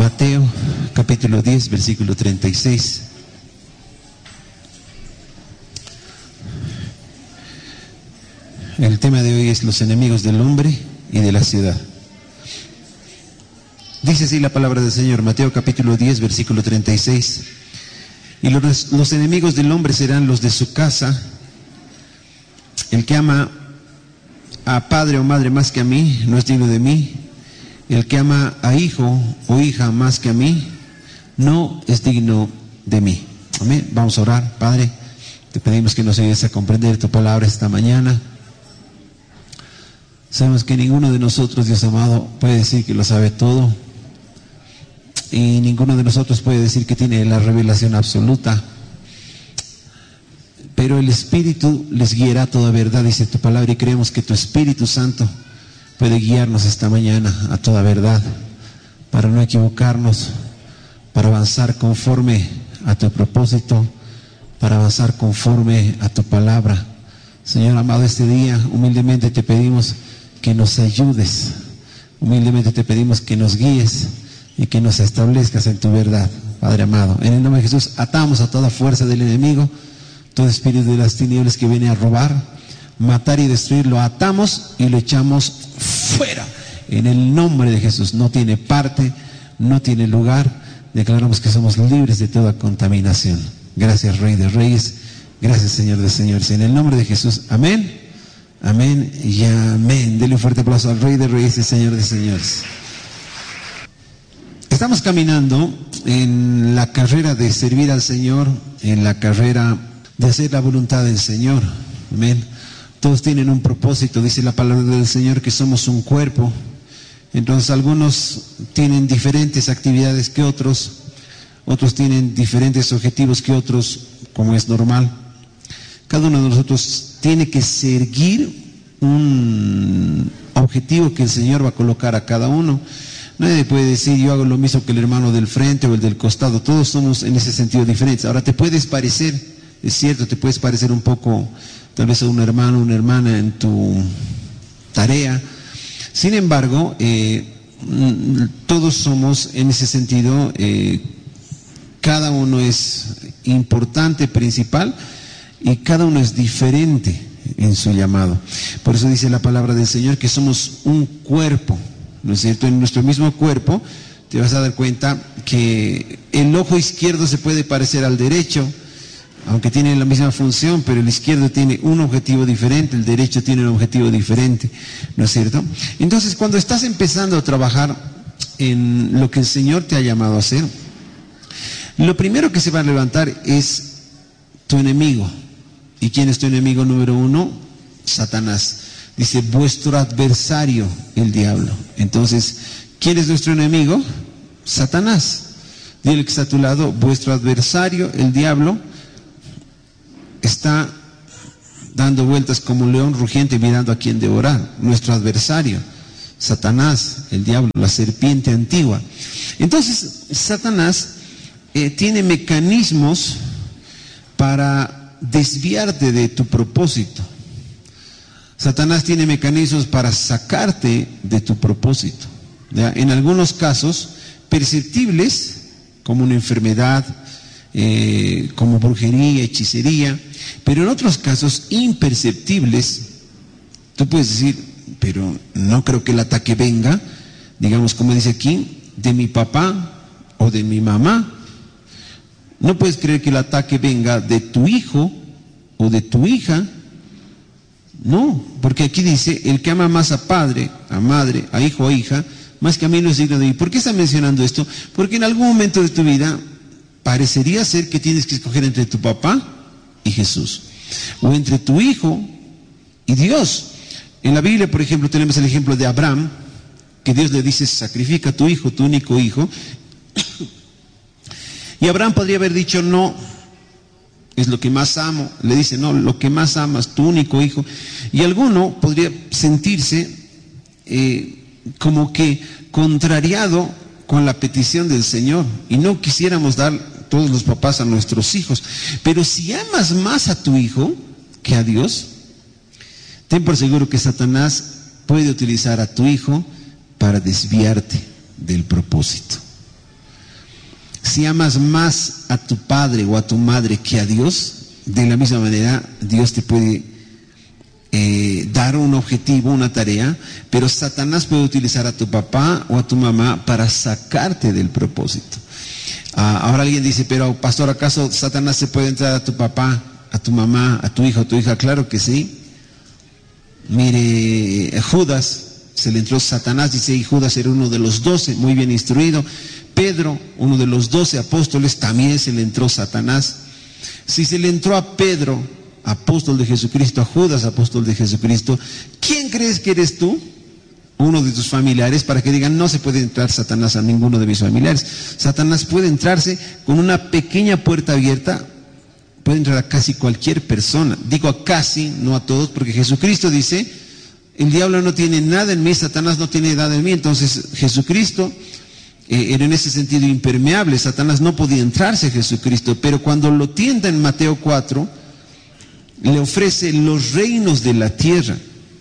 Mateo capítulo 10, versículo 36. El tema de hoy es los enemigos del hombre y de la ciudad. Dice así la palabra del Señor, Mateo capítulo 10, versículo 36. Y los enemigos del hombre serán los de su casa. El que ama a padre o madre más que a mí, no es digno de mí. El que ama a hijo o hija más que a mí, no es digno de mí. Amén. Vamos a orar. Padre, te pedimos que nos ayudes a comprender tu palabra esta mañana. Sabemos que ninguno de nosotros, Dios amado, puede decir que lo sabe todo. Y ninguno de nosotros puede decir que tiene la revelación absoluta. Pero el Espíritu les guiará a toda verdad, dice tu palabra, y creemos que tu Espíritu Santo puede guiarnos esta mañana a toda verdad, para no equivocarnos, para avanzar conforme a tu propósito, para avanzar conforme a tu palabra. Señor amado, este día humildemente te pedimos que nos ayudes, humildemente te pedimos que nos guíes y que nos establezcas en tu verdad, Padre amado. En el nombre de Jesús atamos a toda fuerza del enemigo, todo espíritu de las tinieblas que viene a robar, matar y destruir, lo atamos y lo echamos fuera. En el nombre de Jesús, no tiene parte, no tiene lugar. Declaramos que somos libres de toda contaminación. Gracias, Rey de Reyes. Gracias, Señor de Señores. En el nombre de Jesús, amén, amén y amén. Denle un fuerte aplauso al Rey de Reyes y Señor de Señores. Estamos caminando en la carrera de servir al Señor, en la carrera de hacer la voluntad del Señor. Amén. Todos tienen un propósito, dice la palabra del Señor, que somos un cuerpo. Entonces algunos tienen diferentes actividades que otros tienen diferentes objetivos que otros, como es normal. Cada uno de nosotros tiene que seguir un objetivo que el Señor va a colocar a cada uno. Nadie puede decir yo hago lo mismo que el hermano del frente o el del costado. Todos somos en ese sentido diferentes. Ahora te puedes parecer, es cierto, te puedes parecer un poco tal vez a un hermano, una hermana en tu tarea. Sin embargo, todos somos en ese sentido, cada uno es importante, principal, y cada uno es diferente en su llamado. Por eso dice la palabra del Señor que somos un cuerpo, ¿no es cierto? En nuestro mismo cuerpo te vas a dar cuenta que el ojo izquierdo se puede parecer al derecho, aunque tienen la misma función, pero el izquierdo tiene un objetivo diferente, el derecho tiene un objetivo diferente, ¿no es cierto? Entonces, cuando estás empezando a trabajar en lo que el Señor te ha llamado a hacer, lo primero que se va a levantar es tu enemigo. ¿Y quién es tu enemigo número uno? Satanás. Dice, vuestro adversario, el diablo. Entonces, ¿quién es nuestro enemigo? Satanás. Dile que está a tu lado, vuestro adversario, el diablo, está dando vueltas como un león rugiente mirando a quien devorar. Nuestro adversario, Satanás, el diablo, la serpiente antigua. Entonces, Satanás tiene mecanismos para desviarte de tu propósito. Satanás tiene mecanismos para sacarte de tu propósito. ¿Ya? En algunos casos perceptibles, como una enfermedad, como brujería, hechicería, pero en otros casos imperceptibles. Tú puedes decir, pero no creo que el ataque venga, digamos como dice aquí, de mi papá o de mi mamá. No puedes creer que el ataque venga de tu hijo o de tu hija. No, porque aquí dice, el que ama más a padre, a madre, a hijo o hija, más que a mí no es digno de mí. ¿Por qué está mencionando esto? Porque en algún momento de tu vida parecería ser que tienes que escoger entre tu papá y Jesús, o entre tu hijo y Dios. En la Biblia, por ejemplo, tenemos el ejemplo de Abraham, que Dios le dice, sacrifica a tu hijo, tu único hijo. Y Abraham podría haber dicho, no, es lo que más amo. Le dice, no, lo que más amas, tu único hijo. Y alguno podría sentirse como que contrariado con la petición del Señor. Y no quisiéramos dar todos los papás a nuestros hijos. Pero si amas más a tu hijo que a Dios, ten por seguro que Satanás puede utilizar a tu hijo para desviarte del propósito. Si amas más a tu padre o a tu madre que a Dios, de la misma manera Dios te puede dar un objetivo, una tarea, pero Satanás puede utilizar a tu papá o a tu mamá para sacarte del propósito. Ahora alguien dice, pero pastor, ¿acaso Satanás se puede entrar a tu papá, a tu mamá, a tu hijo, a tu hija? Claro que sí. Mire, Judas se le entró Satanás, dice, y Judas era uno de los 12, muy bien instruido. Pedro, uno de los 12 apóstoles, también se le entró Satanás. Si se le entró a Pedro, apóstol de Jesucristo, a Judas, apóstol de Jesucristo, ¿quién crees que eres tú? Uno de tus familiares, para que digan, no se puede entrar Satanás a ninguno de mis familiares. Satanás puede entrarse con una pequeña puerta abierta, puede entrar a casi cualquier persona. Digo a casi, no a todos, porque Jesucristo dice, el diablo no tiene nada en mí, Satanás no tiene nada en mí. Entonces Jesucristo era en ese sentido impermeable. Satanás no podía entrarse a Jesucristo, pero cuando lo tienta en Mateo 4, le ofrece los reinos de la tierra.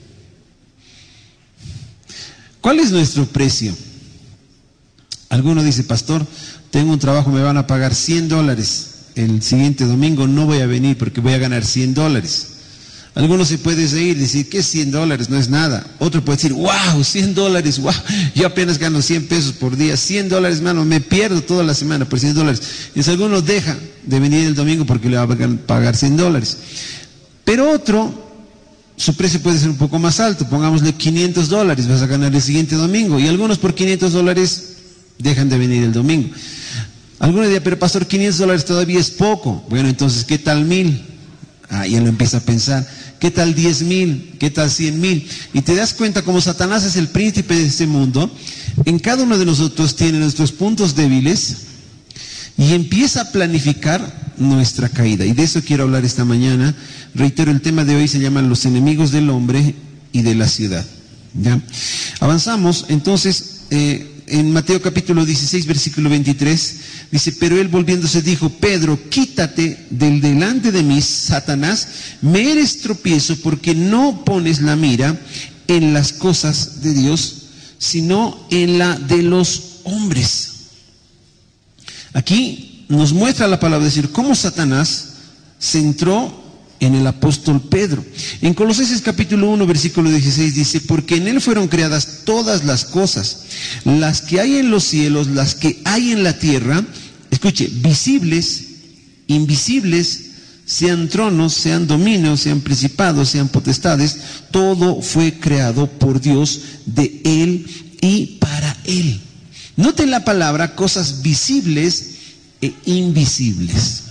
¿Cuál es nuestro precio? Alguno dice, pastor, tengo un trabajo, me van a pagar $100. El siguiente domingo no voy a venir porque voy a ganar $100. Algunos se puede reír y decir, ¿qué es $100? No es nada. Otro puede decir, wow, $100, wow, yo apenas gano 100 pesos por día. $100, mano, me pierdo toda la semana por $100. Y si alguno deja de venir el domingo porque le va a pagar $100. Pero otro, su precio puede ser un poco más alto, pongámosle $500, vas a ganar el siguiente domingo. Y algunos por $500 dejan de venir el domingo. Algunos dirán, pero pastor, $500 todavía es poco. Bueno, entonces, ¿qué tal 1,000? Ya lo empieza a pensar. ¿Qué tal 10,000? ¿Qué tal 100,000? Y te das cuenta como Satanás es el príncipe de este mundo. En cada uno de nosotros tiene nuestros puntos débiles y empieza a planificar nuestra caída. Y de eso quiero hablar esta mañana. Reitero, el tema de hoy se llama los enemigos del hombre y de la ciudad. ¿Ya? Avanzamos, entonces, en Mateo capítulo 16, versículo 23, dice, pero él volviéndose dijo, Pedro, quítate del delante de mí, Satanás, me eres tropiezo porque no pones la mira en las cosas de Dios, sino en la de los hombres. Aquí nos muestra la palabra decir cómo Satanás se entró en el apóstol Pedro. En Colosenses capítulo 1, versículo 16 dice, porque en él fueron creadas todas las cosas, las que hay en los cielos, las que hay en la tierra, escuche, visibles, invisibles, sean tronos, sean dominios, sean principados, sean potestades, todo fue creado por Dios, de él y para él. Noten la palabra cosas visibles e invisibles.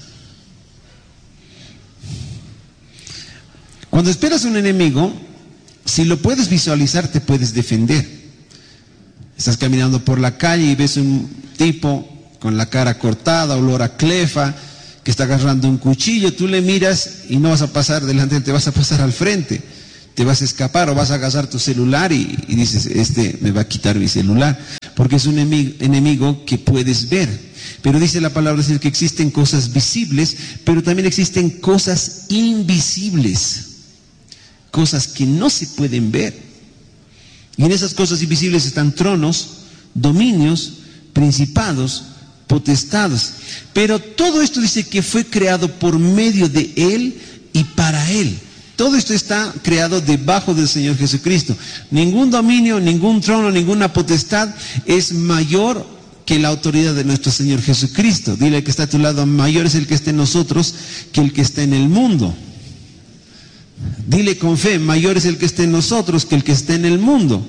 Cuando esperas a un enemigo, si lo puedes visualizar, te puedes defender. Estás caminando por la calle y ves un tipo con la cara cortada, olor a clefa, que está agarrando un cuchillo, tú le miras y no vas a pasar delante, te vas a pasar al frente, te vas a escapar o vas a agarrar tu celular y dices, este me va a quitar mi celular, porque es un enemigo que puedes ver. Pero dice la palabra que existen cosas visibles, pero también existen cosas invisibles. Cosas que no se pueden ver. Y en esas cosas invisibles están tronos, dominios, principados, potestades. Pero todo esto dice que fue creado por medio de Él y para Él. Todo esto está creado debajo del Señor Jesucristo. Ningún dominio, ningún trono, ninguna potestad es mayor que la autoridad de nuestro Señor Jesucristo. Dile al que está a tu lado, mayor es el que está en nosotros que el que está en el mundo. Dile con fe, mayor es el que está en nosotros que el que está en el mundo.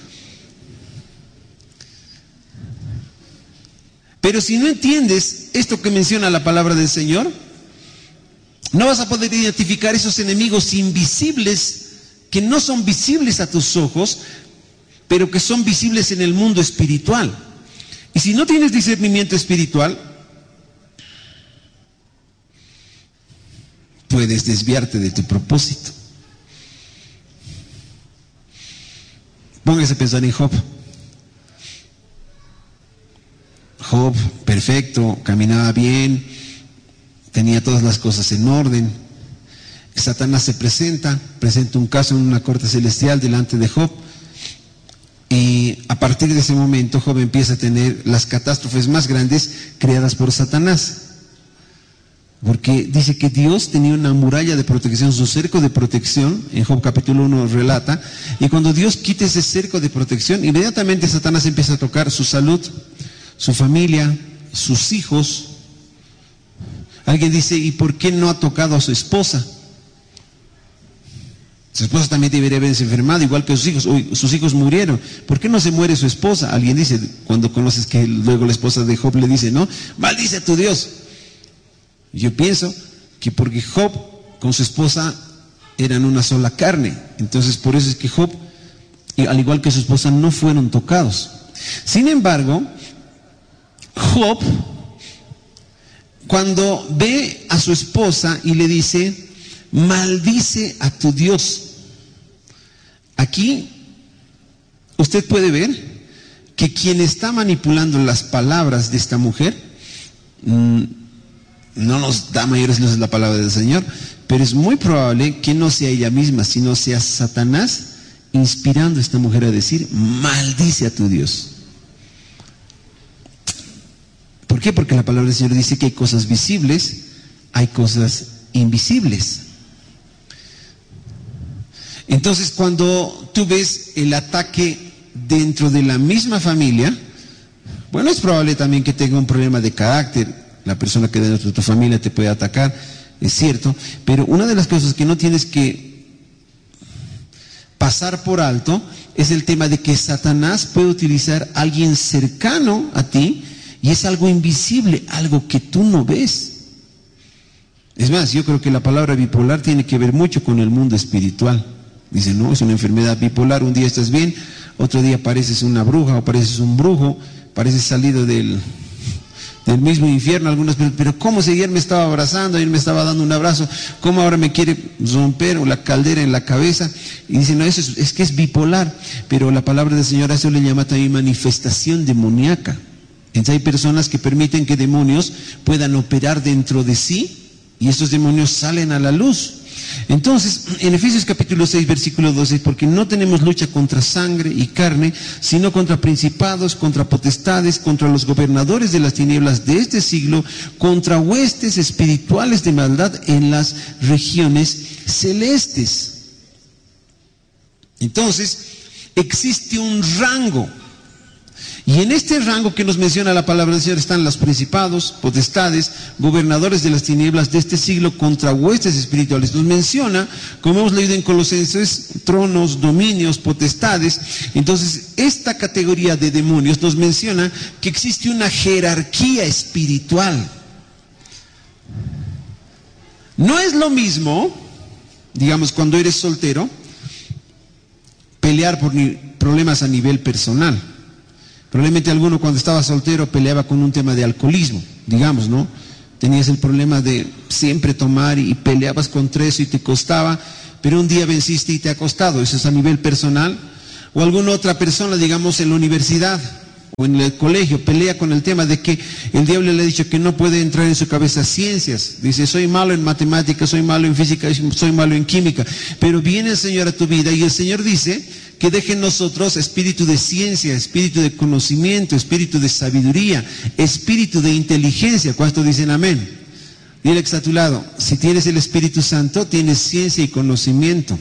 Pero si no entiendes esto que menciona la palabra del Señor, no vas a poder identificar esos enemigos invisibles que no son visibles a tus ojos, pero que son visibles en el mundo espiritual. Y si no tienes discernimiento espiritual, puedes desviarte de tu propósito. Póngase a pensar en Job. Job, perfecto, caminaba bien, tenía todas las cosas en orden. Satanás se presenta un caso en una corte celestial delante de Job. Y a partir de ese momento Job empieza a tener las catástrofes más grandes creadas por Satanás. Porque dice que Dios tenía una muralla de protección, su cerco de protección, en Job capítulo 1 relata, y cuando Dios quita ese cerco de protección, inmediatamente Satanás empieza a tocar su salud, su familia, sus hijos. Alguien dice, ¿y por qué no ha tocado a su esposa? Su esposa también debería haberse enfermado, igual que sus hijos murieron. ¿Por qué no se muere su esposa? Alguien dice, cuando conoces que luego la esposa de Job le dice, no, maldice a tu Dios. Yo pienso que porque Job con su esposa eran una sola carne, entonces por eso es que Job, al igual que su esposa, no fueron tocados. Sin embargo, Job, cuando ve a su esposa y le dice, maldice a tu Dios, aquí usted puede ver que quien está manipulando las palabras de esta mujer, no nos da mayores luces la palabra del Señor, pero es muy probable que no sea ella misma, sino sea Satanás inspirando a esta mujer a decir, maldice a tu Dios. ¿Por qué? Porque la palabra del Señor dice que hay cosas visibles, hay cosas invisibles. Entonces, cuando tú ves el ataque dentro de la misma familia, bueno, es probable también que tenga un problema de carácter. La persona que dentro de tu familia te puede atacar, es cierto, pero una de las cosas que no tienes que pasar por alto es el tema de que Satanás puede utilizar a alguien cercano a ti y es algo invisible, algo que tú no ves. Es más, yo creo que la palabra bipolar tiene que ver mucho con el mundo espiritual. Dice, no, es una enfermedad bipolar, un día estás bien, otro día pareces una bruja o pareces un brujo, pareces salido del mismo infierno, algunas, pero ¿cómo si ayer me estaba abrazando, ayer me estaba dando un abrazo, cómo ahora me quiere romper la caldera en la cabeza? Y dicen, no, eso es que es bipolar, pero la palabra del Señor a eso le llama también manifestación demoníaca. Entonces hay personas que permiten que demonios puedan operar dentro de sí y estos demonios salen a la luz. Entonces, en Efesios capítulo 6, versículo 12, porque no tenemos lucha contra sangre y carne, sino contra principados, contra potestades, contra los gobernadores de las tinieblas de este siglo, contra huestes espirituales de maldad en las regiones celestes. Entonces, existe un rango. Y en este rango que nos menciona la palabra del Señor están los principados, potestades, gobernadores de las tinieblas de este siglo contra huestes espirituales. Nos menciona, como hemos leído en Colosenses, tronos, dominios, potestades. Entonces, esta categoría de demonios nos menciona que existe una jerarquía espiritual. No es lo mismo, digamos, cuando eres soltero, pelear por problemas a nivel personal. Probablemente alguno cuando estaba soltero peleaba con un tema de alcoholismo, digamos, ¿no? Tenías el problema de siempre tomar y peleabas contra eso y te costaba, pero un día venciste y te ha costado. Eso es a nivel personal. O alguna otra persona, digamos, en la universidad o en el colegio, pelea con el tema de que el diablo le ha dicho que no puede entrar en su cabeza ciencias. Dice, soy malo en matemáticas, soy malo en física, soy malo en química. Pero viene el Señor a tu vida y el Señor dice que deje en nosotros espíritu de ciencia, espíritu de conocimiento, espíritu de sabiduría, espíritu de inteligencia. ¿Cuántos dicen amén? Dile que está a tu lado, si tienes el Espíritu Santo, tienes ciencia y conocimiento.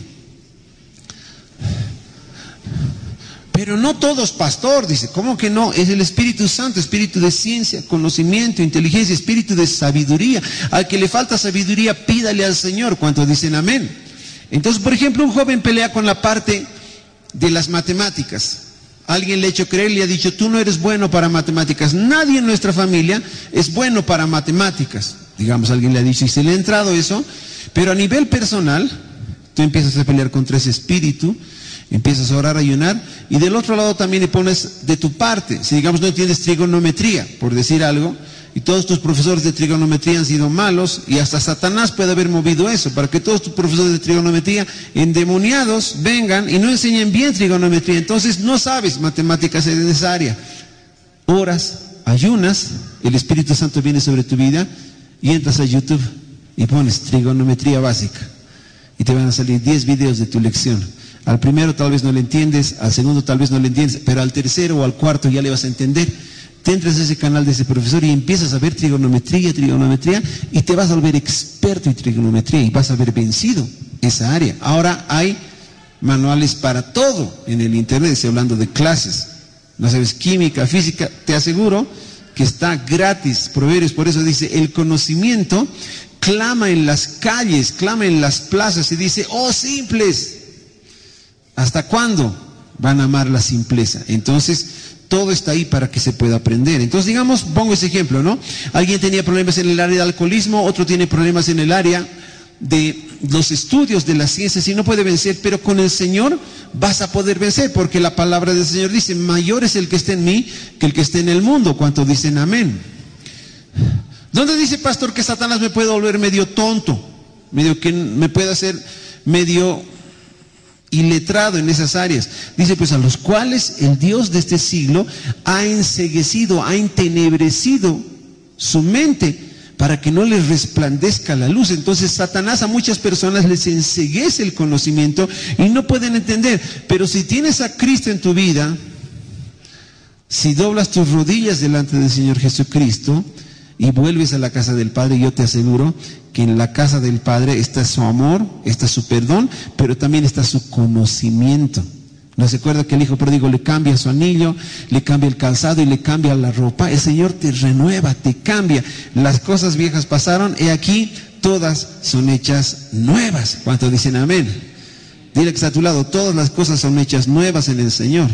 Pero no todos, pastor, dice, ¿cómo que no? Es el Espíritu Santo, espíritu de ciencia, conocimiento, inteligencia, espíritu de sabiduría. Al que le falta sabiduría, pídale al Señor. ¿Cuántos dicen amén? Entonces, por ejemplo, un joven pelea con la parte de las matemáticas. Alguien le ha hecho creer, le ha dicho, tú no eres bueno para matemáticas. Nadie en nuestra familia es bueno para matemáticas. Digamos, alguien le ha dicho y se le ha entrado eso, pero a nivel personal, tú empiezas a pelear contra ese espíritu, empiezas a orar, a ayunar, y del otro lado también le pones de tu parte. Si digamos no entiendes trigonometría, por decir algo, y todos tus profesores de trigonometría han sido malos, y hasta Satanás puede haber movido eso, para que todos tus profesores de trigonometría endemoniados vengan y no enseñen bien trigonometría. Entonces no sabes matemáticas en esa área. Oras, ayunas, el Espíritu Santo viene sobre tu vida, y entras a YouTube y pones trigonometría básica, y te van a salir 10 videos de tu lección. Al primero tal vez no le entiendes, al segundo tal vez no le entiendes, pero al tercero o al cuarto ya le vas a entender. Te entras a ese canal de ese profesor y empiezas a ver trigonometría, y te vas a volver experto en trigonometría y vas a haber vencido esa área. Ahora hay manuales para todo en el internet, estoy hablando de clases. No sabes química, física, te aseguro que está gratis. Proverbios por eso dice, el conocimiento clama en las calles, clama en las plazas y dice, oh simples, ¿hasta cuándo van a amar la simpleza? Entonces, todo está ahí para que se pueda aprender. Entonces, digamos, pongo ese ejemplo, ¿no? Alguien tenía problemas en el área de alcoholismo, otro tiene problemas en el área de los estudios de las ciencias y no puede vencer, pero con el Señor vas a poder vencer, porque la palabra del Señor dice, mayor es el que está en mí que el que está en el mundo. ¿Cuántos dicen amén? ¿Dónde dice, pastor, que Satanás me puede volver medio tonto? Medio que me puede hacer medio iletrado en esas áreas. Dice, pues a los cuales el Dios de este siglo ha enceguecido, ha entenebrecido su mente para que no les resplandezca la luz. Entonces Satanás a muchas personas les enceguece el conocimiento y no pueden entender. Pero si tienes a Cristo en tu vida, si doblas tus rodillas delante del Señor Jesucristo y vuelves a la casa del Padre, yo te aseguro que en la casa del Padre está su amor, está su perdón, pero también está su conocimiento. ¿No se acuerda que el hijo pródigo le cambia su anillo, le cambia el calzado y le cambia la ropa? El Señor te renueva, te cambia. Las cosas viejas pasaron, y aquí todas son hechas nuevas. ¿Cuántos dicen amén? Dile que está a tu lado, todas las cosas son hechas nuevas en el Señor.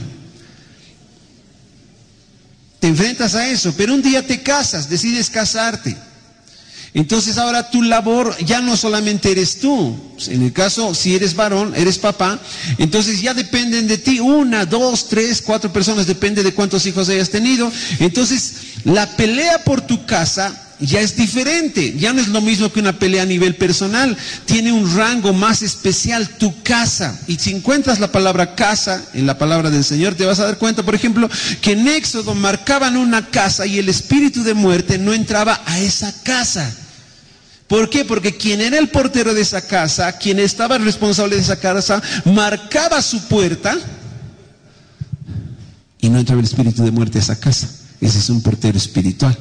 Te enfrentas a eso, pero un día te casas, decides casarte. Entonces ahora tu labor ya no solamente eres tú. En el caso, si eres varón, eres papá, entonces ya dependen de ti 1, 2, 3, 4 personas, depende de cuántos hijos hayas tenido. Entonces la pelea por tu casa ya es diferente, ya no es lo mismo que una pelea a nivel personal, tiene un rango más especial, tu casa. Y si encuentras la palabra casa en la palabra del Señor, te vas a dar cuenta, por ejemplo, que en Éxodo marcaban una casa y el espíritu de muerte no entraba a esa casa. ¿Por qué? Porque quien era el portero de esa casa, quien estaba responsable de esa casa, marcaba su puerta y no entraba el espíritu de muerte a esa casa. Ese es un portero espiritual.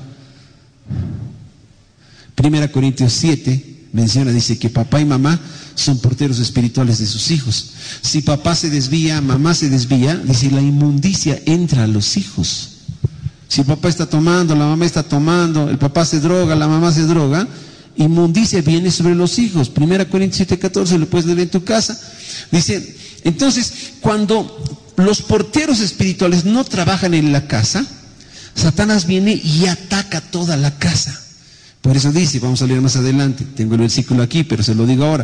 1 Corintios 7 menciona, dice que papá y mamá son porteros espirituales de sus hijos. Si papá se desvía, mamá se desvía, dice, la inmundicia entra a los hijos. Si el papá está tomando, la mamá está tomando, el papá se droga, la mamá se droga, inmundicia viene sobre los hijos. 1 Corintios 7:14, lo puedes leer en tu casa. Dice, entonces, cuando los porteros espirituales no trabajan en la casa, Satanás viene y ataca toda la casa. Por eso dice, vamos a leer más adelante, tengo el versículo aquí, pero se lo digo ahora.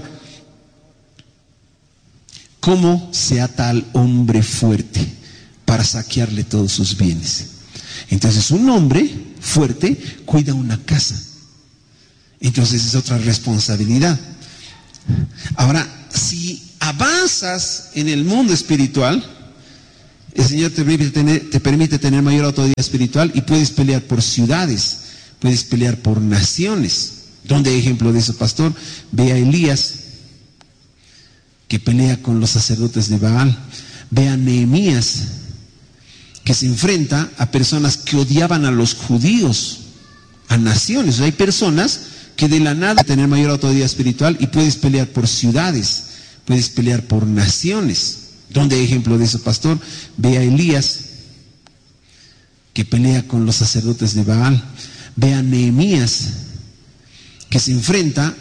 ¿Cómo se ata al hombre fuerte para saquearle todos sus bienes? Entonces, un hombre fuerte cuida una casa. Entonces es otra responsabilidad. Ahora, si avanzas en el mundo espiritual, el Señor te permite tener mayor autoridad espiritual y puedes pelear por ciudades, puedes pelear por naciones. ¿Dónde hay ejemplo de eso, pastor? Ve a Elías, que pelea con los sacerdotes de Baal. Ve a Nehemías, que se enfrenta a personas que odiaban a los judíos, a naciones. O sea, hay personas que de la nada tener mayor autoridad espiritual y puedes pelear por ciudades, puedes pelear por naciones. ¿Dónde hay ejemplo de eso, pastor? Ve a Elías, que pelea con los sacerdotes de Baal. Ve a Nehemías, que se enfrenta